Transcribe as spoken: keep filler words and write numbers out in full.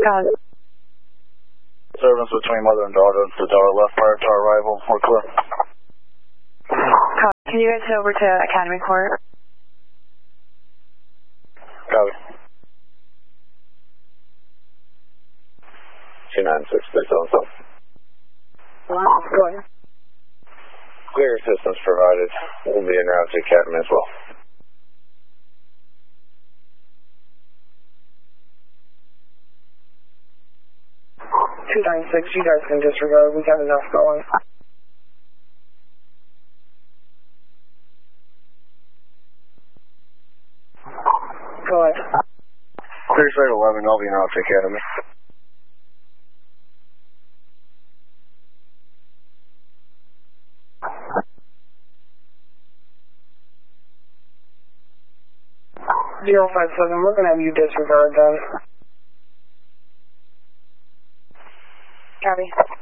Got it. Disturbance between mother and daughter. The daughter left prior to our arrival. We're clear. Copy. Can you guys head over to Academy Court? Copy. two nine six, please tell us. Wow, go ahead. Clear assistance provided. We'll be en route to Academy as well. two nine six, you guys can disregard. We got enough going. Go ahead. Clear side eleven, I'll be en route to Academy. zero five seven, we're going to have you disregard then. Copy.